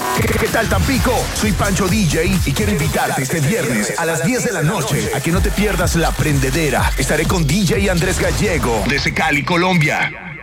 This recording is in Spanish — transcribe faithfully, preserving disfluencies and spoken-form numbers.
¿Qué, qué tal, Tampico? Soy Pancho D J y quiero invitarte este viernes a las diez de la noche a que no te pierdas La Prendedera. Estaré con D J Andrés Gallego desde Cali, Colombia.